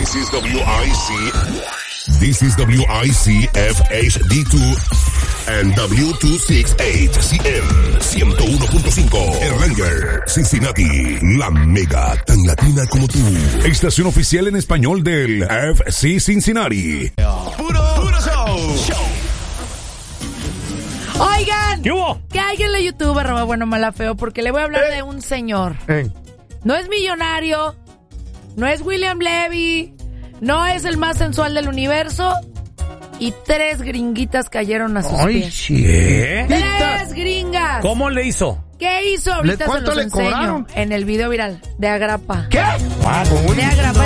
This is WIC. This is WIC FHD2 and W268CM 101.5 Erlanger, Cincinnati, la mega tan latina como tú. Estación oficial en español del FC Cincinnati. Puro show. Oigan, ¿Qué hubo? que alguien en YouTube, bueno, mala feo, porque le voy a hablar de un señor. No es millonario, no es William Levy, no es el más sensual del universo, y 3 gringuitas cayeron a sus pies. ¿Qué? 3 gringas. ¿Cómo le hizo? ¿Qué hizo? Ahorita se ¿Cuánto los le enseño cobraron? en el video viral de Agrapa. ¿Qué? De Agrapa.